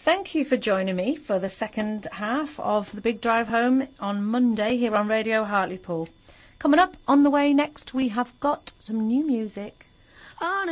Thank you for joining me for the second half of The Big Drive Home on Monday here on Radio Hartlepool. Coming up on the way next, we have got some new music.